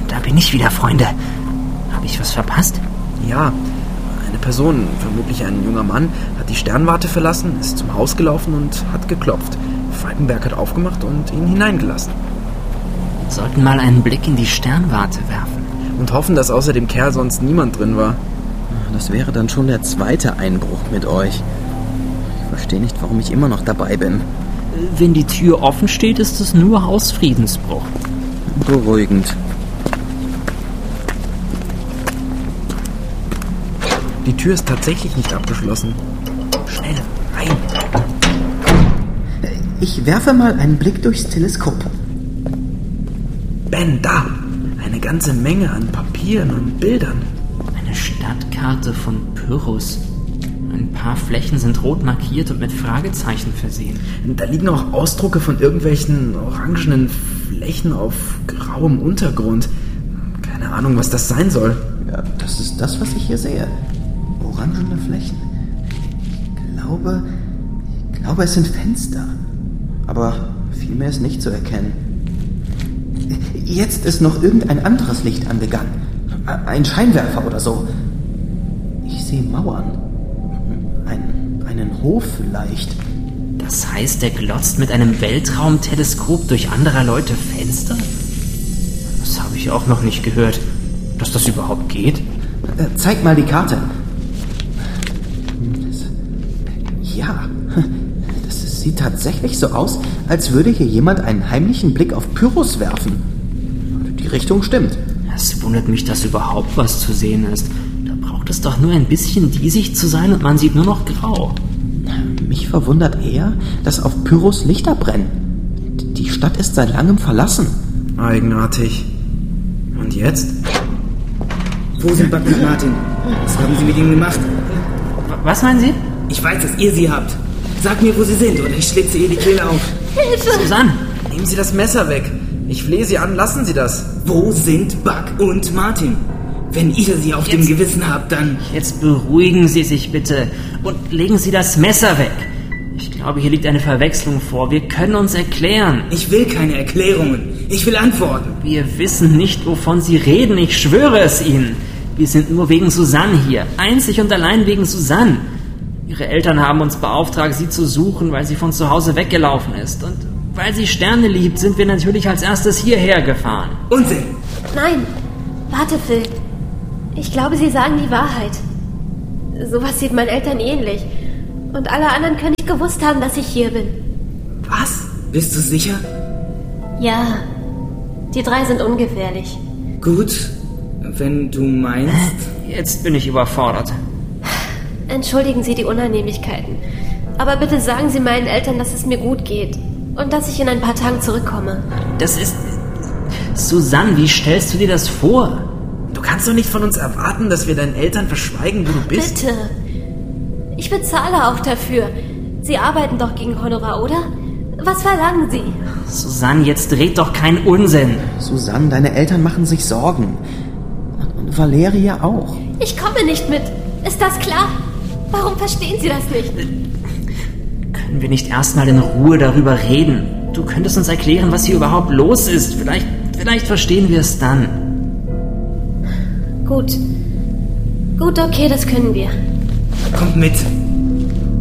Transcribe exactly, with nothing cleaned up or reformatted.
Da bin ich wieder, Freunde. Habe ich was verpasst? Ja, eine Person, vermutlich ein junger Mann, hat die Sternwarte verlassen, ist zum Haus gelaufen und hat geklopft. Falkenberg hat aufgemacht und ihn hineingelassen. Wir sollten mal einen Blick in die Sternwarte werfen. Und hoffen, dass außer dem Kerl sonst niemand drin war. Das wäre dann schon der zweite Einbruch mit euch. Ich verstehe nicht, warum ich immer noch dabei bin. Wenn die Tür offen steht, ist es nur Hausfriedensbruch. Beruhigend. Die Tür ist tatsächlich nicht abgeschlossen. Schnell, rein. Ich werfe mal einen Blick durchs Teleskop. Ben, da. Eine ganze Menge an Papieren und Bildern. Eine Stadtkarte von Pyrrhus. Ein paar Flächen sind rot markiert und mit Fragezeichen versehen. Da liegen auch Ausdrucke von irgendwelchen orangenen Flächen auf grauem Untergrund. Keine Ahnung, was das sein soll. Ja, das ist das, was ich hier sehe. Orangene Flächen. Ich glaube, ich glaube, es sind Fenster. Aber viel mehr ist nicht zu erkennen. Jetzt ist noch irgendein anderes Licht angegangen. Ein Scheinwerfer oder so. Ich sehe Mauern. Ein, einen Hof vielleicht. Das heißt, er glotzt mit einem Weltraumteleskop durch anderer Leute Fenster? Das habe ich auch noch nicht gehört. Dass das überhaupt geht? Äh, zeig mal die Karte. Das, ja, das sieht tatsächlich so aus, als würde hier jemand einen heimlichen Blick auf Pyrrhus werfen. Die Richtung stimmt. Es wundert mich, dass überhaupt was zu sehen ist. Da braucht es doch nur ein bisschen diesig zu sein und man sieht nur noch grau. Mich verwundert eher, dass auf Pyrrhus Lichter brennen. Die Stadt ist seit langem verlassen. Eigenartig. Und jetzt? Wo sind Buck und Martin? Was haben Sie mit ihnen gemacht? Was meinen Sie? Ich weiß, dass ihr sie habt. Sag mir, wo sie sind, oder ich schlitze ihr die Kehle auf. Hilfe! Susanne! Nehmen Sie das Messer weg. Ich flehe Sie an, lassen Sie das. Wo sind Buck und Martin? Wenn ihr sie auf Jetzt, dem Gewissen habt, dann... Jetzt beruhigen Sie sich bitte und legen Sie das Messer weg. Ich glaube, hier liegt eine Verwechslung vor. Wir können uns erklären. Ich will keine Erklärungen. Ich will Antworten. Wir wissen nicht, wovon Sie reden. Ich schwöre es Ihnen. Wir sind nur wegen Susanne hier. Einzig und allein wegen Susanne. Ihre Eltern haben uns beauftragt, sie zu suchen, weil sie von zu Hause weggelaufen ist. Und weil sie Sterne liebt, sind wir natürlich als erstes hierher gefahren. Unsinn! Nein, warte, Phil. Ich glaube, sie sagen die Wahrheit. Sowas sieht meinen Eltern ähnlich. Und alle anderen können nicht gewusst haben, dass ich hier bin. Was? Bist du sicher? Ja, die drei sind ungefährlich. Gut, wenn du meinst... Jetzt bin ich überfordert. Entschuldigen Sie die Unannehmlichkeiten. Aber bitte sagen Sie meinen Eltern, dass es mir gut geht. Und dass ich in ein paar Tagen zurückkomme. Das ist... Susanne, wie stellst du dir das vor? Du kannst doch nicht von uns erwarten, dass wir deinen Eltern verschweigen, wo du bist. Bitte. Ich bezahle auch dafür. Sie arbeiten doch gegen Honorar, oder? Was verlangen Sie? Susanne, jetzt dreht doch keinen Unsinn. Susanne, deine Eltern machen sich Sorgen. Und Valeria auch. Ich komme nicht mit. Ist das klar? Warum verstehen Sie das nicht? Können wir nicht erstmal in Ruhe darüber reden? Du könntest uns erklären, was hier überhaupt los ist. Vielleicht, vielleicht verstehen wir es dann. Gut. Gut, okay, das können wir. Kommt mit.